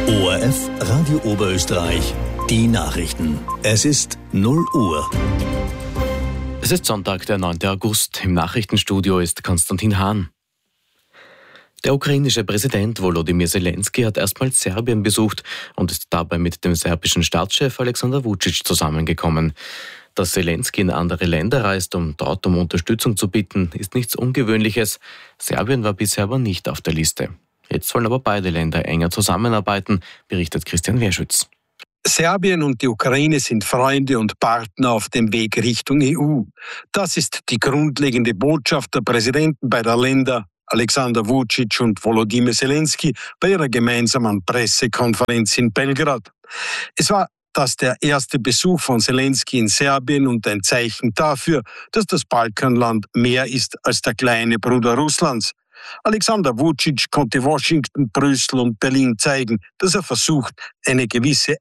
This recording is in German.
ORF Radio Oberösterreich, die Nachrichten. Es ist 0 Uhr. Es ist Sonntag, der 9. August. Im Nachrichtenstudio ist Konstantin Hahn. Der ukrainische Präsident Volodymyr Zelensky hat erstmals Serbien besucht und ist dabei mit dem serbischen Staatschef Alexander Vučić zusammengekommen. Dass Zelensky in andere Länder reist, um dort um Unterstützung zu bitten, ist nichts Ungewöhnliches. Serbien war bisher aber nicht auf der Liste. Jetzt wollen aber beide Länder enger zusammenarbeiten, berichtet Christian Wehrschütz. Serbien und die Ukraine sind Freunde und Partner auf dem Weg Richtung EU. Das ist die grundlegende Botschaft der Präsidenten beider Länder, Alexander Vučić und Volodymyr Zelensky, bei ihrer gemeinsamen Pressekonferenz in Belgrad. Es war der erste Besuch von Zelensky in Serbien und ein Zeichen dafür, dass das Balkanland mehr ist als der kleine Bruder Russlands. Alexander Vučić konnte Washington, Brüssel und Berlin zeigen, dass er versucht, eine gewisse